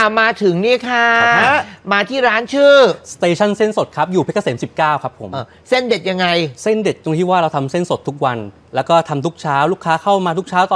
มาถึงนี่ค่ะมาที่ร้านชื่อ Station เส้นสดครับอยู่เพชรเกษม19ครับผมเส้นเด็ดยังไงเส้นเด็ดตรงที่ว่าเราทำเส้นสดทุกวันแล้วก็ทำทุกเช้าลูกค้าเข้ามาทุกเช้าตอน